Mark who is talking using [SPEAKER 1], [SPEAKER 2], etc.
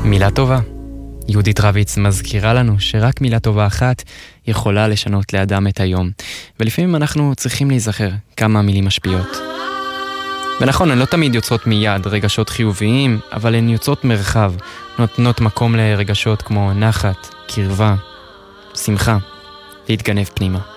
[SPEAKER 1] מילה טובה. יהודית רביץ מזכירה לנו שרק מילה טובה אחת יכולה לשנות לאדם את היום. ולפעמים אנחנו צריכים להיזכר כמה מילים משפיעות. ונכון, הן לא תמיד יוצאות מיד רגשות חיוביים, אבל הן יוצאות מרחב, נותנות מקום לרגשות כמו נחת, קרבה, שמחה, להתגנב פנימה.